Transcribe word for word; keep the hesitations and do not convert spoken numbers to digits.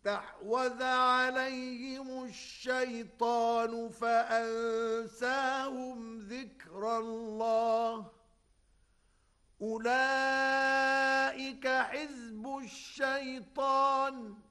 استحوذ عليهم الشيطان فأنساهم ذكر الله أولئك حزب الشيطان